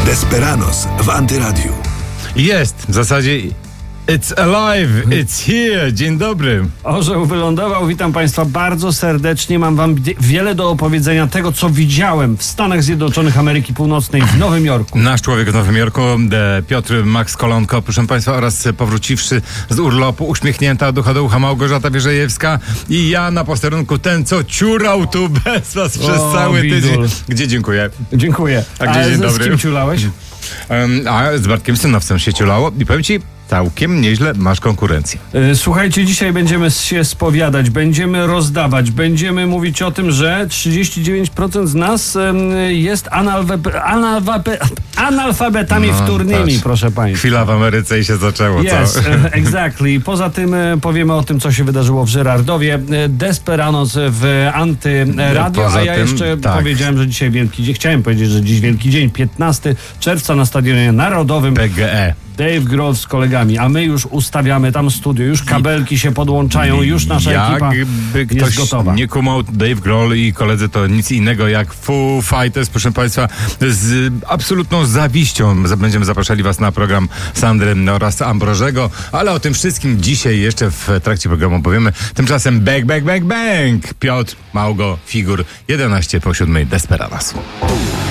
Desperados w Antyradiu. Jest, w zasadzie it's alive, it's here. Dzień dobry. Orzeł wylądował, witam Państwa bardzo serdecznie. Mam Wam wiele do opowiedzenia tego, co widziałem w Stanach Zjednoczonych Ameryki Północnej, w Nowym Jorku. Nasz człowiek w Nowym Jorku, Piotr Max Kolonko, proszę Państwa, oraz powróciwszy z urlopu, uśmiechnięta od ucha do ucha Małgorzata Wierzejewska i ja na posterunku, ten co ciurał tu bez Was przez cały tydzień. Gdzie dziękuję. Dziękuję. A gdzie dzień dobry? Z kim ciulałeś? A z Bartkiem Synowcem się ciulało i powiem Ci, całkiem nieźle masz konkurencję. Słuchajcie, dzisiaj będziemy się spowiadać, będziemy rozdawać, będziemy mówić o tym, że 39% z nas jest analfabetami wtórnymi, patrz. proszę Państwa. Chwila w Ameryce i się zaczęło, Yes, co? exactly. Poza tym powiemy o tym, co się wydarzyło w Żyrardowie. Desperados w Antyradio, Poza a ja tym, jeszcze tak. powiedziałem, że dzisiaj wielki dzień. Chciałem powiedzieć, że dziś wielki dzień, 15 czerwca na Stadionie Narodowym. PGE. Dave Grohl z kolegami, a my już ustawiamy tam studio, już kabelki się podłączają, już nasza ekipa Jakby ktoś jest gotowa. nie kumał, Dave Grohl i koledzy to nic innego jak Foo Fighters, proszę Państwa, z absolutną zawiścią będziemy zapraszali Was na program Sandry oraz Ambrożego, ale o tym wszystkim dzisiaj jeszcze w trakcie programu powiemy. Tymczasem bang, bang, bang, bang! Piotr, Małgo, Figur, 11 po 7, Desperados.